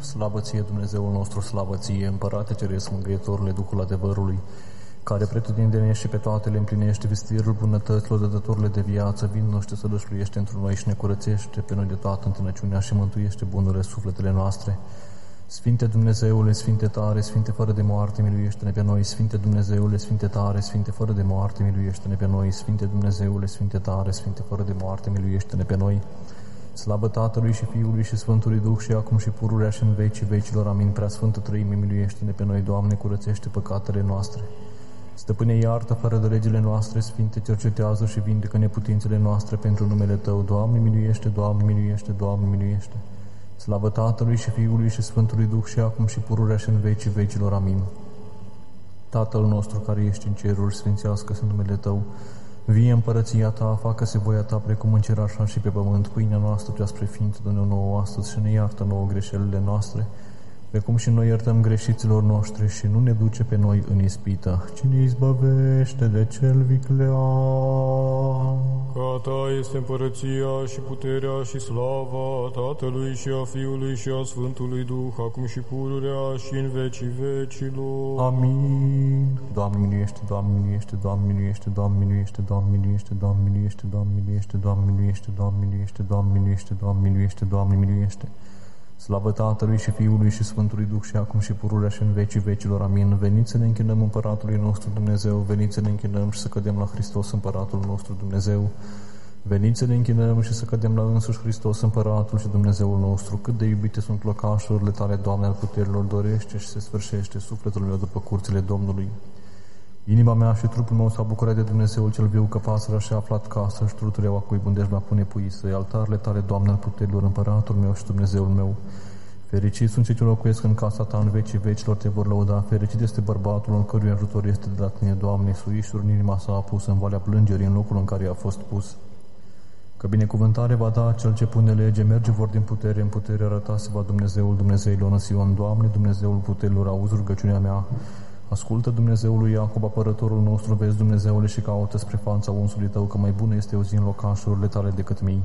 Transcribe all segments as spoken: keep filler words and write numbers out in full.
Slavă ție, Dumnezeul nostru, slavă ție, Împărate Ceresc, Mângâietorule, Duhul adevărului, care pretutindene și pe toate le împlinește vestirul bunătăților, dădătorile de viață, vinul și să dășluiește într noi și ne curățește pe noi de toată întinăciunea și mântuiește bunurile sufletele noastre. Sfinte Dumnezeule, Sfinte tare, Sfinte fără de moarte, miluiește-ne pe noi. Sfinte Dumnezeule, Sfinte tare, Sfinte fără de moarte, miluiește-ne pe noi. Sfinte Dumnezeule, Sfinte tare, Sfinte fără de moarte, miluiește-ne pe noi. Slavă Tatălui și Fiului și Sfântului Duh și acum și pururea și în vecii vecilor. Amin. Prea Sfântă Trăime, miluiește-ne pe noi, Doamne, curățește păcatele noastre. Stăpâne, iartă fără de legile noastre, Sfinte, cercetează și vindecă neputințele noastre pentru numele Tău. Doamne, miluiește, Doamne, miluiește, Doamne, miluiește. Slavă Tatălui și Fiului și Sfântului Duh și acum și pururea și în vecii vecilor. Amin. Tatăl nostru care ești în ceruri, sfințească-se numele Tău. Vie împărăția Ta, facă-se voia Ta precum în cer așa și pe pământ. Pâinea noastră cea spre ființă dă-ne nouă astăzi și ne iartă nouă greșelile noastre, precum și noi iertăm greșiților noștri și nu ne duce pe noi în ispită, ci ne izbăvește de cel viclean. Ca Ta este împărăția și puterea și slava Tatălui și a Fiului și a Sfântului Duh, acum și pururea și în vecii vecilor. Amin. Doamne miluiește, Doamne miluiește, Doamne miluiește, Doamne miluiește, Doamne miluiește, Doamne miluiește, Doamne miluiește, Doamne miluiește, Doamne miluiește, Doamne miluiește, Doamne miluiește, Doamne miluiește. Slavă Tatălui și Fiului și Sfântului Duh și acum și pururea și în vecii vecilor. Amin. Veniți să ne închinăm Împăratului nostru Dumnezeu, veniți să ne închinăm și să cădem la Hristos Împăratul nostru Dumnezeu. Veniți să ne închinăm și să cădem la însuși Hristos Împăratul și Dumnezeul nostru. Cât de iubite sunt locașurile Tale, Doamne, al puterilor, dorește și se sfârșește sufletul meu după curțile Domnului. Inima mea și trupul meu s-a bucurat de Dumnezeul cel viu, că pasărea și-a aflat casă și trutureaua cui bundești va pune puisă. Altarele Tale, Doamne, al puterilor, Împăratul meu și Dumnezeul meu. Fericiți sunt cei ce locuiesc în casa Ta, în vecii vecilor Te vor lăuda. Fericit este bărbatul în cărui ajutor este de la Tine, Doamne. Suișuri în inima sa a pus, în valea plângerii, în locul în care a fost pus. Că binecuvântare va da cel ce pune lege, merge vor din putere în putere, arăta se va Dumnezeul Dumnezeilor în Sion. Doamne, Dumnezeul puterilor, auzi rugăciunea mea. Ascultă Dumnezeului Iacob, apărătorul nostru, vezi Dumnezeule și caută spre fața unsului Tău, că mai bună este o zi în locașurile Tale decât mii.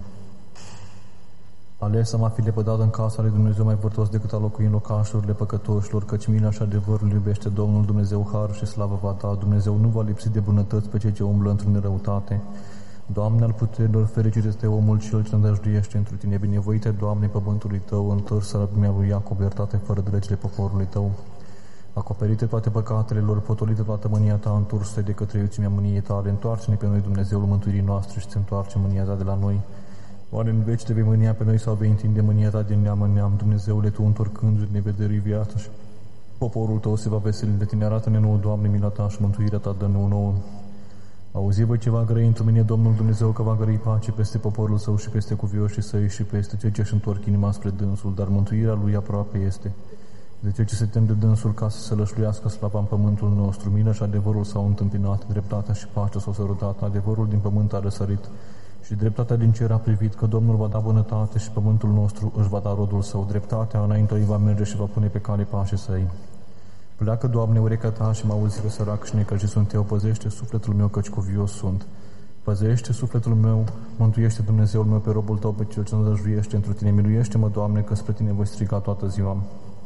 Ales să mă fi lepădat în casa lui Dumnezeu mai vârtos decât a locui în locașurile păcătoșilor, căci mila și adevărul iubește Domnul Dumnezeu, har și slavă va da. Dumnezeu nu va lipsi de bunătăți pe cei ce umblă într-o nerăutate. Doamne al puterilor, fericit este omul cel ce nădăjduiește întru Tine. Binevoite, Doamne, pământului Tău, întors sărăbimea lui Iacob, iertate fără de legile poporului Tău. Acoperite toate păcatele lor, potolită toată mânia Ta, întorsă de către iuțimea mâniei Tale. Întoarce-ne pe noi, Dumnezeul mântuirii noastre, și ți întoarce mânia Ta de la noi. Oare în veci te vei mânia pe noi sau vei întinde mânia Ta din neam în neam? Dumnezeule, Tu întorcându-te ne vei dărui viața și poporul Tău se va veseli de Tine. Arată-ne nouă, Doamne, mila Ta și mântuirea Ta dă nouă nouă. Auzi voi ce va grăi într mine Domnul Dumnezeu, că va grăi pace peste poporul Său și peste cuvioșii Săi și peste cei ce își întorc inima spre Dânsul, dar mântuirea Lui aproape este. De cei ce se tem de Dânsul ca să se lășluiască slava în pământul nostru. Mila și adevărul s-au întâmpinat, dreptatea și pacea s-au sărutat, adevărul din pământ a răsărit și dreptatea din cer a privit, că Domnul va da bunătate și pământul nostru își va da rodul Său. Dreptatea înainte îi va merge și va pune pe cale pașii Săi. Pleacă, Doamne, urechea Ta și mă auzi că sărac și necăjit sunt eu. Păzește sufletul meu, căci cuvios sunt. Păzește sufletul meu, mântuiește Dumnezeul meu pe robul Tău, pe cel ce nădăjduiește întru Tine. Miluiește-mă, Doamne, că spre Tine voi striga toată ziua.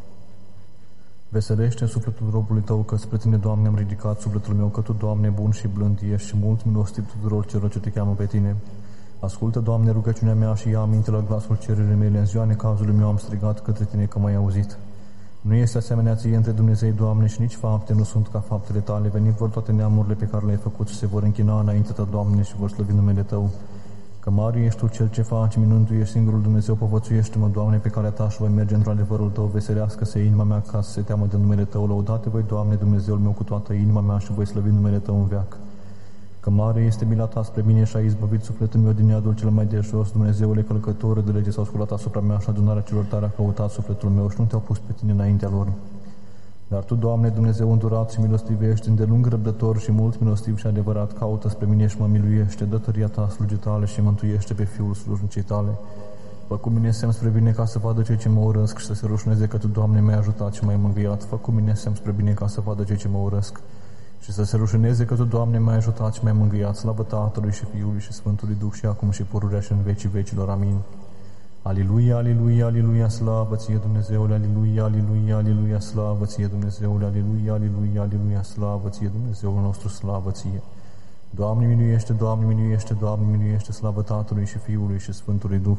Veselește sufletul robului Tău, că spre Tine, Doamne, am ridicat sufletul meu, că Tu, Doamne, bun și blând ești și mult milostiv tuturor celor ce Te cheamă pe Tine. Ascultă, Doamne, rugăciunea mea și ia aminte la glasul cererii mele. În ziua necazului meu am strigat către Tine, că m-ai auzit. Nu este asemenea Ție între Dumnezei, Doamne, și nici fapte nu sunt ca faptele Tale. Venit vor toate neamurile pe care le-ai făcut și se vor închina înainte Ta, Doamne, și vor slăvi numele Tău. Că mare ești Tu cel ce faci minuni, Tu ești singurul Dumnezeu, povățuiește-mă, Doamne, pe calea Ta și voi merge într-un adevărul Tău. Veselească-se inima mea ca să se teamă de numele Tău. Lăudate voi, Doamne, Dumnezeul meu, cu toată inima mea și voi slăvi numele Tău în veac. Că mare este mila Ta spre mine și ai izbăvit sufletul meu din iadul cel mai de jos. Dumnezeule, călcătorul de lege s-au sculat asupra mea și adunarea celor tare a căutat sufletul meu și nu Te-au pus pe Tine înaintea lor. Dar Tu, Doamne, Dumnezeu îndurat și milostiv ești, îndelung răbdător și mult milostiv și adevărat, caută spre mine și mă miluiește, dă tăria Ta slujii Tale și mântuiește pe Fiul slujnicii Tale. Fă cu mine semn spre bine ca să vadă cei ce mă urăsc și să se rușneze că Tu, Doamne, mi-ai ajutat și m-ai mângâiat. Fă cu mine semn spre bine ca să vadă cei ce mă urăsc și să se rușineze că Tu, Doamne, m-ai ajutat și mi-ai mângâiat. Slavă Tatălui și Fiului și Sfântului Duh și acum și pururea și în vecii vecilor. Amin. Aliluia, aliluia, aliluia, slavă ție, Dumnezeule, aliluia, aliluia, aliluia, slavă ție, Dumnezeule, aliluia, aliluia, aliluia, slavă ție, Dumnezeul nostru, slavă ție. Doamne miluiește, Doamne miluiește, Doamne miluiește, slavă Tatălui și Fiului și Sfântului Duh.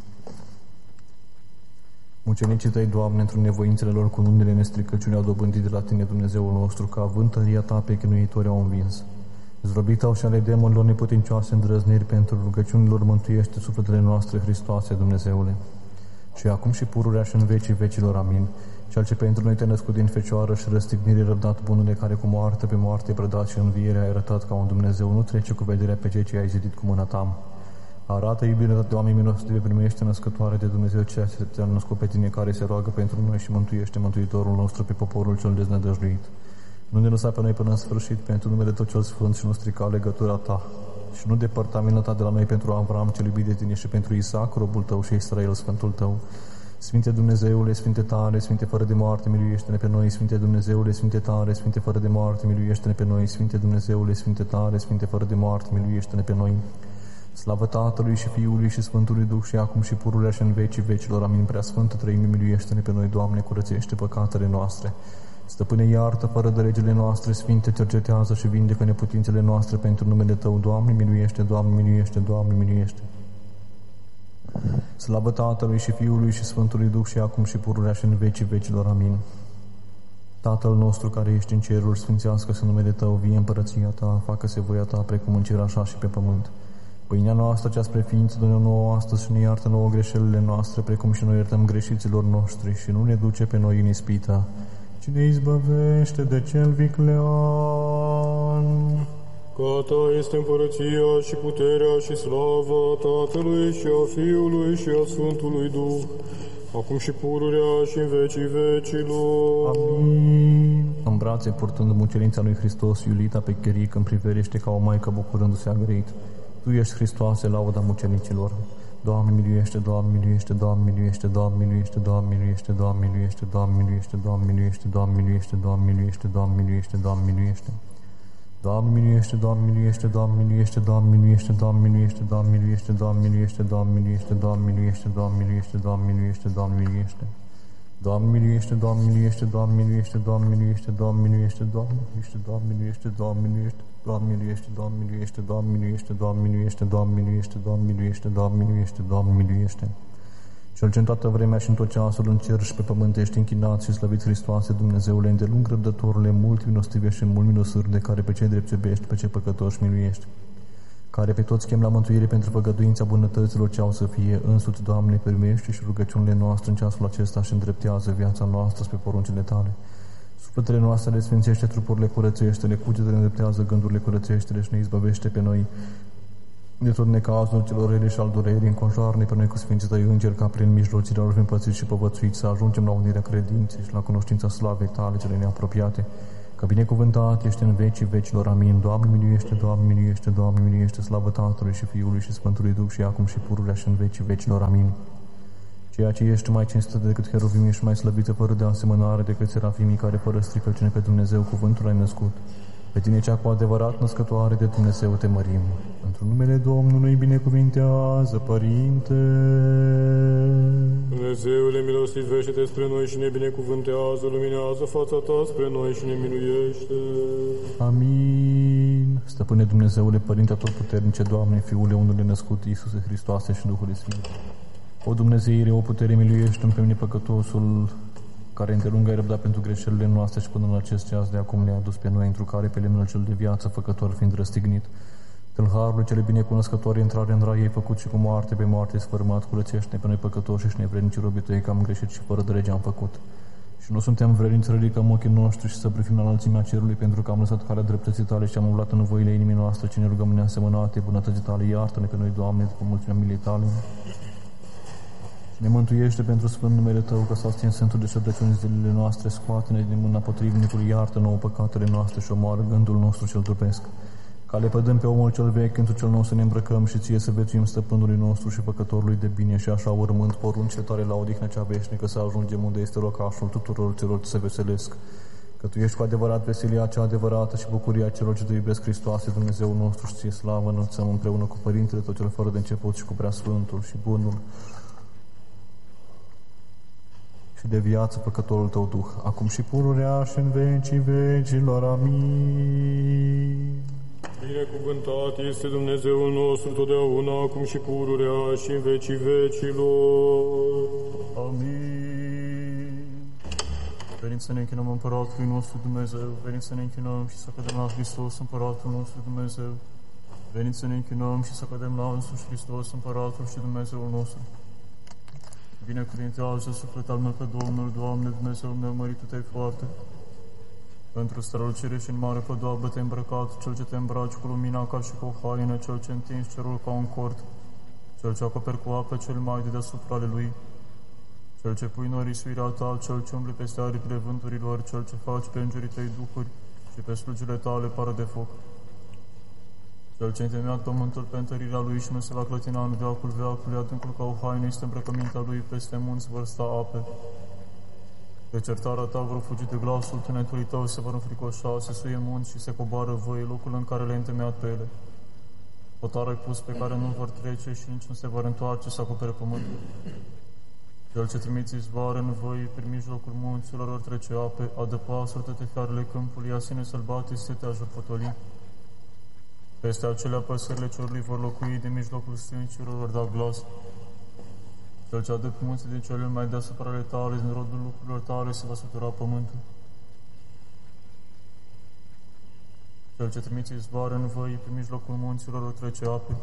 Mucenicii tăi, Doamne, într-un nevoințele lor cu numele nestricăciune au dobândit de la Tine, Dumnezeul nostru, că având tăria Ta pe chinuitori au învins. Zdrobit-au și ale demonilor neputincioase îndrăzniri pentru rugăciunilor, mântuiește sufletele noastre, Hristoase, Dumnezeule. Și acum și pururea și în vecii vecilor, amin. Cel ce pentru noi te-a născut din Fecioară și răstignire răbdat bunule, care cu moarte pe moarte prădat și învierea ai arătat ca un Dumnezeu, nu trece cu vederea pe cei ce ai zidit cu mâna Ta. Arată iubirea Doamne milostive, primește născătoare de Dumnezeu ceea ce te-a născut pe Tine, care se roagă pentru noi și mântuiește Mântuitorul nostru pe poporul cel deznădăjduit. Nu ne lăsa pe noi până în sfârșit, pentru numele Tău cel Sfânt, și nu strica legătura Ta. Și nu depărta mila Ta de la noi pentru Avram cel iubit de Tine și pentru Isaac, robul Tău, și Israel, Sfântul Tău. Sfinte Dumnezeule, Sfinte tare, Sfinte fără de moarte, miluiește-ne pe noi. Sfinte Dumnezeule, Sfinte tare, Sfinte fără de moarte, miluiește-ne pe noi. Sfinte Dumnezeule, Sfinte tare, Sfinte fără de moarte, miluiește-ne pe noi. Slavă Tatălui și Fiului și Sfântului Duh, și acum și pururea și în vecii vecilor. Amin. Prea Sfântă Treime, miluiește-ne pe noi, Doamne, curățește păcatele noastre. Stăpâne, iartă fără de regele noastre, Sfinte, cercetează și vindecă neputințele noastre pentru numele Tău. Doamne, miluiește, Doamne, miluiește, Doamne, miluiește. Slavă Tatălui și Fiului și Sfântului Duh, și acum și pururea și în vecii vecilor. Amin. Tatăl nostru care ești în ceruri, sfințească-se numele Tău, vie împărăția Ta, facă-se voia Ta, precum în cer, așa și pe pământ. Pâinea noastră cea spre ființă, dă-ne nouă astăzi și ne iartă nouă greșelile noastre, precum și noi iertăm greșiților noștri, și nu ne duce pe noi în ispită, ci ne izbăvește de cel viclean. Că a Ta este împărăția și puterea și slava Tatălui și a Fiului și a Sfântului Duh, acum și pururea și în vecii vecilor. Amin. În brațe, purtând mucerința lui Hristos, Iulita pe cheric îmi priverește ca o maică bucurându-se agărit. Tu ești, Hristoase, lauda mucenicilor. Doamne miluiește, Doamne miluiește, Doamne miluiește, Doamne miluiește, Doamne miluiește, Doamne miluiește, Doamne miluiește, Doamne miluiește, Doamne miluiește, Doamne miluiește, Doamne miluiește, Doamne miluiește. Doamne miluiește, Doamne miluiește, Doamne miluiește, Doamne miluiește, Doamne miluiește, Doamne miluiește, Doamne miluiește, Doamne miluiește, Doamne miluiește, Doamne miluiește, Doamne miluiește, Doamne miluiește. Doamne miluiește, Doamne miluiește, Doamne miluiește, Doamne miluiește, Doamne miluiește, Doamne miluiește, Doamne miluiește, Doamne miluiește, Doamne miluiește, Doamne miluiește, Doamne miluiește, Doamne miluiește, Doamne miluiește, Doamne miluiește, Doamne miluiește, Doamne miluiește. Cel ce în toată vremea și în tot ceasul în cer și pe pământ ești închinat și slăvit, Hristoase, Dumnezeule, îndelung răbdătorule, mult milostive și mult milosâr, de care pe cei drept iubești, pe cei păcătoși miluiești, care pe toți chem la mântuire pentru făgăduința bunătăților ce au să fie, însuți, Doamne, primește și rugăciunile noastre în ceasul acesta și îndreptează viața noastră spre poruncile Tale. Sufletele noastre le sfințește, trupurile curățește-le, cugetele îndreptează, gândurile curățește-le și ne izbăvește pe noi de tot necazul celor rele și al durerii. Înconjoară-ne pe noi cu Sfinții Tăi Îngeri, ca prin mijlocirea lor fim pățiți și povățuiți, să ajungem la unirea credinței și la cunoștința slavei Tale cele neapropiate, că binecuvântat ești în vecii vecilor. Amin. Doamne miluiește, Doamne miluiește, Doamne miluiește, slavă Tatălui și Fiului și Sfântului Duh, și acum și pururea și în vecii vecilor. Amin. Ceea ce ești mai cinstită decât cheruvimii și mai slăvită fără de asemănare decât serafimii, care fără stricăciune pe Dumnezeu cuvântul ai născut. Pe Tine cea cu adevărat născătoare de Dumnezeu te mărim. Într-un numele Domnului binecuvintează, Părinte. Dumnezeule milostivește-te spre noi și ne binecuvântează, luminează fața Ta spre noi și ne miluiește. Amin. Stăpâne Dumnezeule, Părinte atotputernice, Doamne, Fiule unul născut, Iisuse Hristoase și Duhul Sfânt. O Dumnezeire, o putere, miluiește-mi pe mine păcătosul, care îndelung ai răbdat pentru greșelile noastre și până în acest ceas de acum ne-a adus pe noi, întru care pe lemnul cel de viață, făcător fiind răstignit. Tâlharului cele binecunoscătoare, intrare în rai ai făcut și cu moarte pe moarte sfârmat, curățește-ne pe noi păcătoși și nevrednici robii Tăi, că am greșit și fără de lege am făcut. Și nu suntem vrednici să ridicăm ochii noștri și să privim la înălțimea cerului, pentru că am lăsat calea dreptății Tale și am umblat în voile inimii noastre, ce ne rugăm neasemănate, bunătății Tale, iartă-ne pe noi, Doamne, după mulțimea milei Tale. Ne mântuiește pentru sfânt numele Tău, că s-a stins Sfântul de șertăciuni zilele noastre, scoate-ne din mâna potrivnicului, iartă nouă păcatele noastre și omoară gândul nostru cel trupesc. Ca le pădăm pe omul cel vechi, într cel nou să ne îmbrăcăm și Ție să vețuim stăpânului nostru și făcătorului de bine, și așa urmând poruncile Tale la odihnă cea veșnică, să ajungem unde este locașul tuturor celor ce se veselesc. Că Tu ești cu adevărat veselia cea adevărată și bucuria celor ce Te iubesc, Hristoase, Dumnezeul nostru, și Ție slavă înălțăm împreună cu Părintele Tău cel fără de început și cu Preasfântul și Bunul și de viață păcătorul Tău Duh, acum și pururea și în vecii vecilor. Amin. Binecuvântat este Dumnezeul nostru totdeauna, acum și pururea și în vecii vecilor. Amin. Veniți să ne închinăm Împăratului nostru Dumnezeu, veniți să ne închinăm și să cădem la Hristos, Împăratul nostru Dumnezeu. Veniți să ne închinăm și să cădem la însuși Hristos, Împăratul și Dumnezeul nostru. Binecuvintează suflet al meu pe Domnul, Doamne, Dumnezeu meu, măritul Te-ai foarte. Pentru strălucire și în mare podoabă Te-ai îmbrăcat, Cel ce Te îmbraci cu lumina ca și cu o haină, Cel ce întinzi cerul ca un cort, Cel ce acoperi cu apă cel mai de deasupra ale Lui, Cel ce pui norisuirea Ta, Cel ce umbli peste aripile vânturilor, Cel ce faci pe îngerii Tăi duhuri și pe slugile Tale pară de foc. Cel ce întemeiat pământul pe întărirea Lui și nu se va clătina în veacul veacului, adâncul ca o haină este îmbrăcămintea Lui, peste munți vor sta ape. Pe certarea Ta vor fugi de glasul tunetului Tău, se vor înfricoșa, se suie munți și se coboară văi, locul în care le-ai întemeiat pe ele. Hotar ai pus pe care nu vor trece și nici nu se vor întoarce să acopere pământul. Cel ce trimiți izvoare în văi, prin mijlocul munților ori trece ape, adăpasă toate fiarele câmpului, asine sălbate se te ajut potoli. Peste acelea păsările cerului vor locui, de mijlocul stâncilor vor da glas. Cel ce adăp munții din cele mai deasupra ale Tale, din rodul lucrurilor Tale, se va sătura pământul. Cel ce trimiți izvoare în văi, pe mijlocul munților vor trece ape.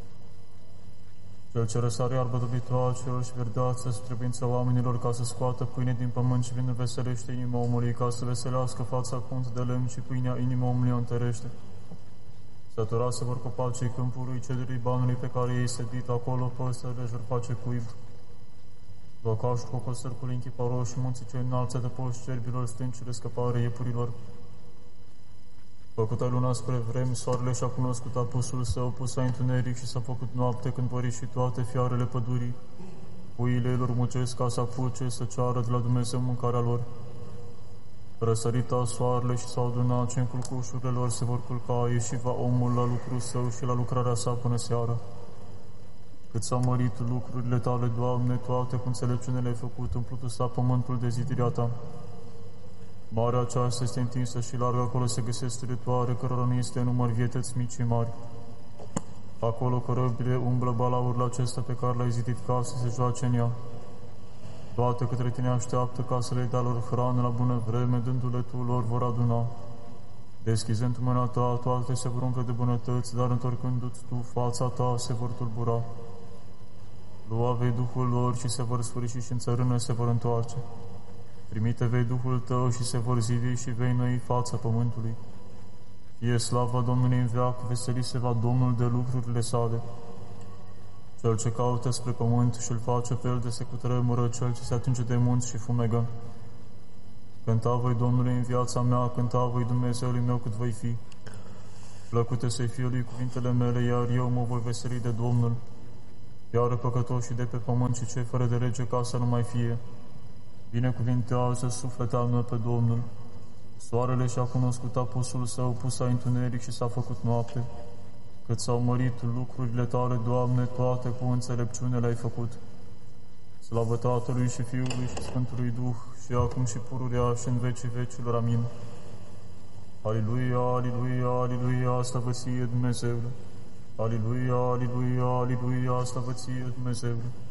Cel ce răsare iarbă dobitoacelor și verdeață sub trebuința oamenilor, ca să scoată pâine din pământ și vinul veselește inima omului, ca să veselească fața cu unt de lemn și pâinea inima omului o întărește. Sătura se vor copa cei câmpului, cederii banului pe care ei sedit, acolo păsările își vor face cuib. Locașul cu costări cu linchipa roșii, munții cei înalți de poși cerbilor, stâncile scăpare iepurilor. Făcut ai luna spre vremi, soarele și-a cunoscut apusul său, pus ai întuneric și s-a făcut noapte, când vor ieși toate fiarele pădurii. Puiile lor mucesc ca să apuce, să ceară de la Dumnezeu mâncarea lor. Răsărita soarele și s-au adunat ce în culcușurile lor se vor culca, ieși va omul la lucrul său și la lucrarea sa până seara. Cât s-au mărit lucrurile Tale, Doamne, toate cu înțelepciune le-ai făcut, umplutul s-a pământul de zidirea Ta. Marea aceasta este întinsă și largă, acolo se găsesc stălitoare, cărora nu este număr, vietăți mici și mari. Acolo corăbile umblă balaurile acesta pe care l-ai zidit ca să se joace în ea. Toate către Tine așteaptă ca să le dea lor hrană la bună vreme, dându-le Tu lor vor aduna. Deschizând mâna Ta, toate se vor umple de bunătăți, dar întorcându-ți Tu fața Ta, se vor tulbura. Lua vei Duhul lor și se vor sfârși și în țărână se vor întoarce. Trimite vei Duhul Tău și se vor zivi și vei noi fața pământului. Fie slava Domnului în veac, veseli se va Domnul de lucrurile sale. Cel ce caută spre pământ și îl face pe el de se cutremură, cel ce se atinge de munți și fumegă. Cânta voi Domnului în viața mea, cânta voi Dumnezeului meu cât voi fi. Plăcute să-i fie lui cuvintele mele, iar eu mă voi veseli de Domnul. Iară păcătoșii de pe pământ și cei fără de lege ca să nu mai fie. Binecuvintează sufletul al meu pe Domnul. Soarele și-a cunoscut apusul său, pus a întuneric și s-a făcut noapte. Cât s-au mărit lucrurile Tale, Doamne, toate cu înțelepciune le-ai făcut. Slavă Tatălui și Fiului și Sfântului Duh, și acum și pururea și în vecii vecilor. Amin. Aliluia, aliluia, aliluia, slavă ție Dumnezeule. Aliluia, aliluia, aliluia, slavă ție Dumnezeule.